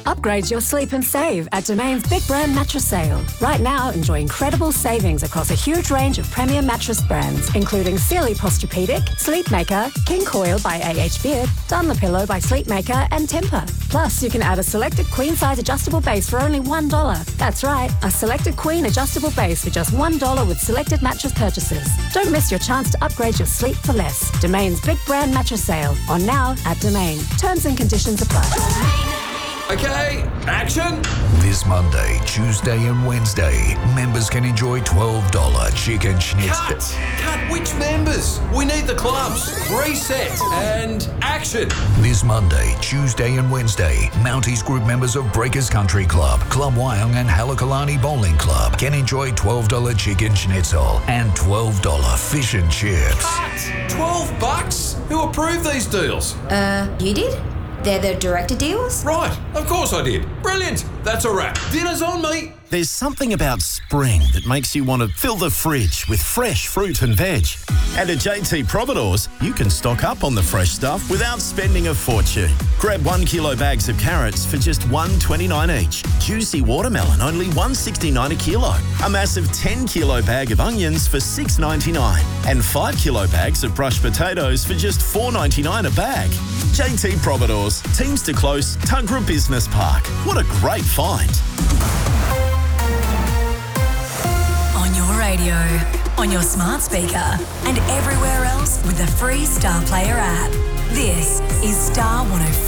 Upgrade your sleep and save at Domain's Big Brand Mattress Sale. Right now, enjoy incredible savings across a huge range of premium mattress brands, including Sealy Posturepedic, Sleepmaker, King Coil by AH Beard, Dunlopillow by Sleepmaker, and Temper. Plus, you can add a selected queen-size adjustable base for only $1. That's right, a selected queen adjustable base for just $1 with selected mattress purchases. Don't miss your chance to upgrade your sleep for less. Domain's Big Brand Mattress Sale, on now at Domain. Terms and conditions apply. Okay, action! This Monday, Tuesday and Wednesday, members can enjoy $12 chicken schnitzel. Cut! Which members? We need the clubs. Reset and action! This Monday, Tuesday and Wednesday, Mounties Group members of Breakers Country Club, Club Wyong and Halakalani Bowling Club can enjoy $12 chicken schnitzel and $12 fish and chips. Cut! $12? Who approved these deals? You did? They're the director deals? Right, of course I did. Brilliant. That's a wrap. Dinner's on me. There's something about spring that makes you want to fill the fridge with fresh fruit and veg. And at JT Providores, you can stock up on the fresh stuff without spending a fortune. Grab 1 kilo bags of carrots for just $1.29 each. Juicy watermelon, only $1.69 a kilo. A massive 10 kilo bag of onions for $6.99. And 5 kilo bags of brushed potatoes for just $4.99 a bag. JT Providores, Teamster Close, Tuggerah Business Park. What a great find. On your radio, on your smart speaker, and everywhere else with the free Star Player app. This is Star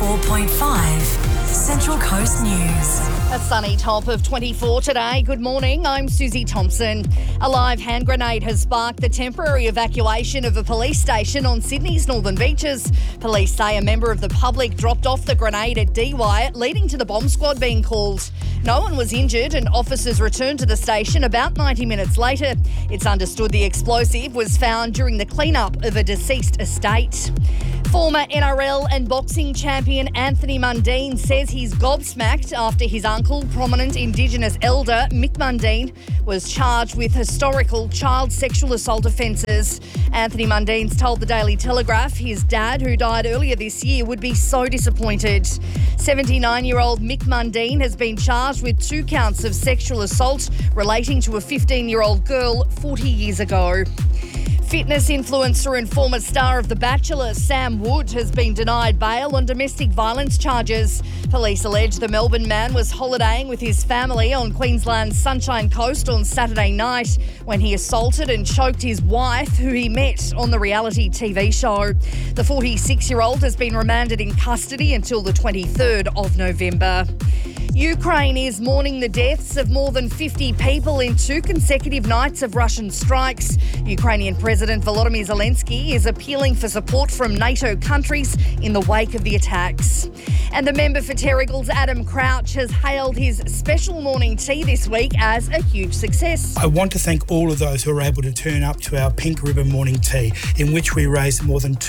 104.5. Central Coast News. A sunny top of 24 today. Good morning, I'm Susie Thompson. A live hand grenade has sparked the temporary evacuation of a police station on Sydney's northern beaches. Police say a member of the public dropped off the grenade at Dee Why, leading to the bomb squad being called. No one was injured and officers returned to the station about 90 minutes later. It's understood the explosive was found during the clean-up of a deceased estate. Former NRL and boxing champion Anthony Mundine says he's gobsmacked after his uncle, prominent Indigenous elder Mick Mundine, was charged with historical child sexual assault offences. Anthony Mundine's told the Daily Telegraph his dad, who died earlier this year, would be so disappointed. 79-year-old Mick Mundine has been charged with 2 counts of sexual assault relating to a 15-year-old girl 40 years ago. Fitness influencer and former star of The Bachelor, Sam Wood, has been denied bail on domestic violence charges. Police allege the Melbourne man was holidaying with his family on Queensland's Sunshine Coast on Saturday night when he assaulted and choked his wife, who he met on the reality TV show. The 46-year-old has been remanded in custody until the 23rd of November. Ukraine is mourning the deaths of more than 50 people in 2 consecutive nights of Russian strikes. Ukrainian President Volodymyr Zelensky is appealing for support from NATO countries in the wake of the attacks. And the member for Terrigal's Adam Crouch has hailed his special morning tea this week as a huge success. I want to thank all of those who are able to turn up to our Pink Ribbon morning tea, in which we raised more than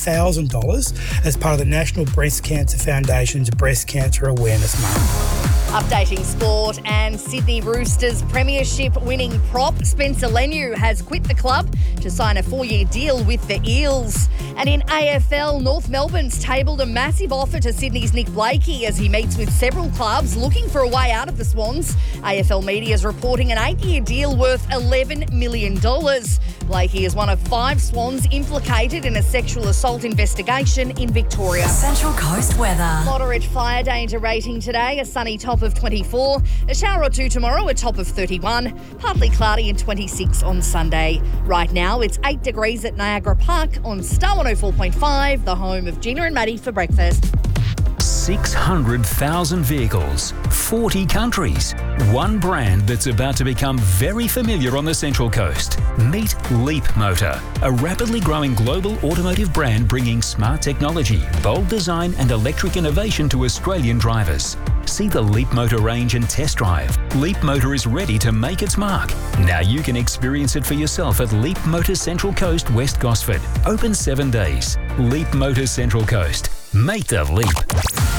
$2,000 as part of the National Breast Cancer Foundation's Breast Cancer Awareness Month. Updating sport, and Sydney Roosters premiership winning prop Spencer Leniu has quit the club to sign a 4-year deal with the Eels. And in AFL, North Melbourne's tabled a massive offer to Sydney's Nick Blakey as he meets with several clubs looking for a way out of the Swans. AFL media is reporting an 8-year deal worth $11 million. Blakey is one of 5 Swans implicated in a sexual assault investigation in Victoria. Central Coast weather. Moderate fire danger rating today, a sunny top of 24, a shower or 2 tomorrow, a top of 31, partly cloudy and 26 on Sunday. Right now it's 8 degrees at Niagara Park on Star 104.5, the home of Gina and Maddie for breakfast. 600,000 vehicles, 40 countries, one brand that's about to become very familiar on the Central Coast. Meet Leapmotor, a rapidly growing global automotive brand bringing smart technology, bold design and electric innovation to Australian drivers. See the Leapmotor range and test drive. Leapmotor is ready to make its mark. Now you can experience it for yourself at Leapmotor Central Coast, West Gosford. Open 7 days. Leapmotor Central Coast. Make the leap.